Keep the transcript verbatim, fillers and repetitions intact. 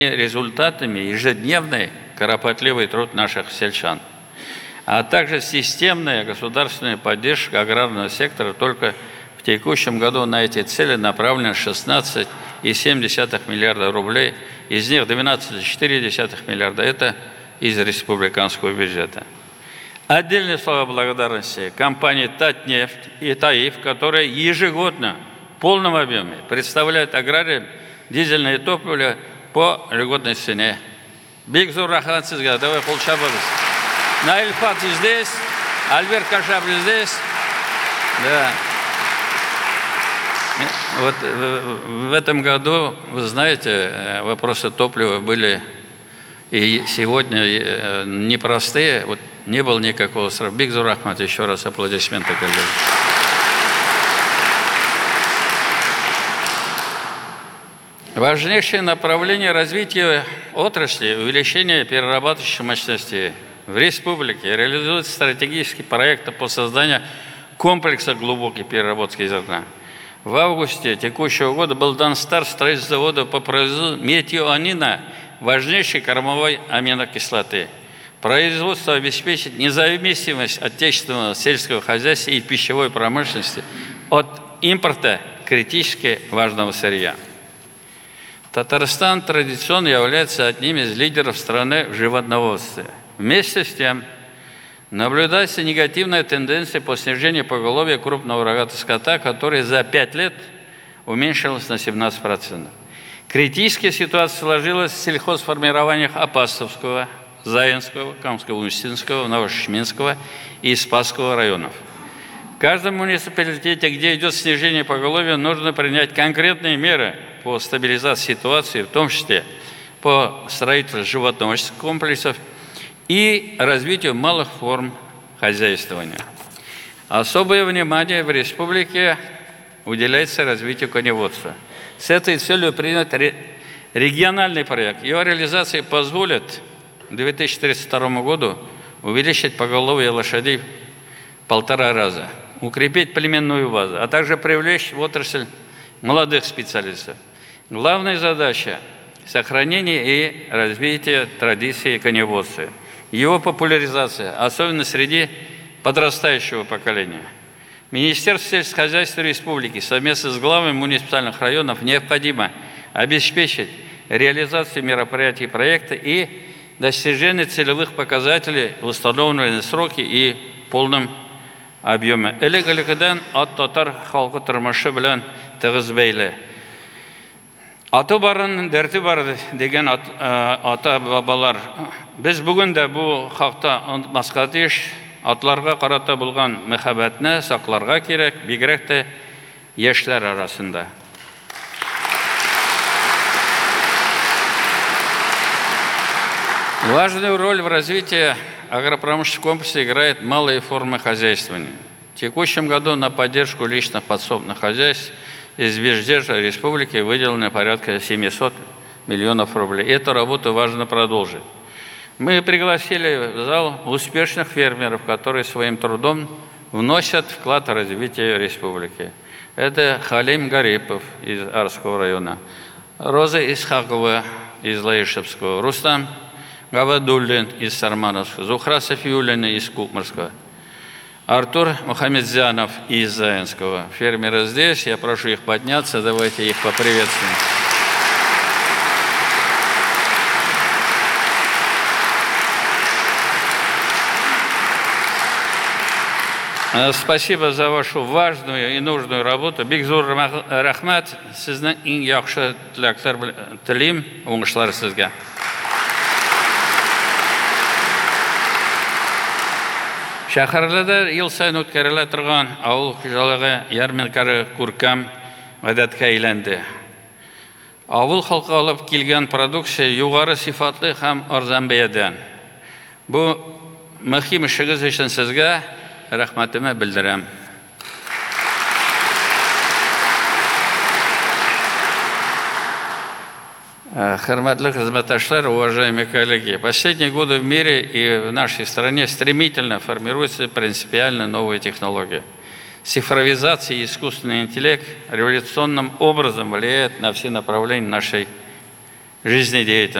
результатами ежедневный кропотливый труд наших сельчан, а также системная государственная поддержка аграрного сектора. Только в текущем году на эти цели направлено шестнадцать и семь десятых миллиарда рублей, из них двенадцать и четыре десятых миллиарда – это из республиканского бюджета. Отдельные слова благодарности компании «Татнефть» и «Таиф», которые ежегодно в полном объеме представляют аграриям дизельное топливо по льготной цене. Биг зор рахмат сизге. Давай кол чабабыз. Наиль Фатыч здесь, Альберт Кашабль здесь. Да. Вот в этом году, вы знаете, вопросы топлива были и сегодня непростые. Вот не было никакого срока. Биг зор рахмат, еще раз аплодисменты, коллеги. Важнейшее направление развития отрасли – увеличение перерабатывающих мощностей в республике. Реализуется стратегический проект по созданию комплекса глубокой переработки зерна. В августе текущего года был дан старт строительству завода по производству метионина, важнейшей кормовой аминокислоты. Производство обеспечит независимость отечественного сельского хозяйства и пищевой промышленности от импорта критически важного сырья. Татарстан традиционно является одним из лидеров страны в животноводстве. Вместе с тем, наблюдается негативная тенденция по снижению поголовья крупного рогатого скота, которая за пять лет уменьшилась на семнадцать процентов. Критическая ситуация сложилась в сельхозформированиях Апастовского, Заинского, Камско-Устинского, Новошечминского и Спасского районов. В каждом муниципалитете, где идет снижение поголовья, нужно принять конкретные меры по стабилизации ситуации, в том числе по строительству животноводческих комплексов и развитию малых форм хозяйствования. Особое внимание в республике уделяется развитию коневодства. С этой целью принят региональный проект. Его реализация позволит к две тысячи тридцать второму году увеличить поголовье лошадей в полтора раза, укрепить племенную базу, а также привлечь в отрасль молодых специалистов. Главная задача – сохранение и развитие традиции коневодства, его популяризация, особенно среди подрастающего поколения. Министерство сельскохозяйства Республики совместно с главами муниципальных районов необходимо обеспечить реализацию мероприятий проекта и достижение целевых показателей в установленные сроки и полном объеме. Элек-элекеден от татар халқы тұрмышы белән тыгыз бәйле. Аты барын, дәрте бар деген ата бабалар. Без бүген дә бу хакта онытмаска тиеш, атларга карата булган мәхәббәтне сакларга кирәк, бигрәк тә яшьләр арасында. Важную роль в развитии агропромышленного комплекса играет малые формы хозяйствования. В текущем году на поддержку личных подсобных хозяйств из бюджета республики выделено порядка семисот миллионов рублей. Эту работу важно продолжить. Мы пригласили в зал успешных фермеров, которые своим трудом вносят вклад в развитие республики. Это Халим Гарипов из Арского района, Роза Исхакова из Лаишевского, Рустам Гавадуллин из Сармановского, Зухра Софиуллина из Кукмарского, Артур Мухаммедзянов из Заинского. Фермеры здесь, я прошу их подняться, давайте их поприветствуем. Спасибо за вашу важную и нужную работу. Бик зур рахмат, сезнең иң яхшы теләкләр телим, уңышлар сезгә. Шәһәрләрдә ел сайын үткәрелә торган авыл хуҗалыгы ярминкалары күркәм гадәткә әйләнде. Авыл халкы алып килгән продукция югары сыйфатлы һәм арзан бәядән. Бу мөһим эшегез өчен сезгә рәхмәтемне белдерәм. Хөрмәтле хезмәттәшләр, уважаемые коллеги, в последние годы в мире и в нашей стране стремительно формируются принципиально новые технологии. Цифровизация и искусственный интеллект революционным образом влияет на все направления нашей жизнедеятельности.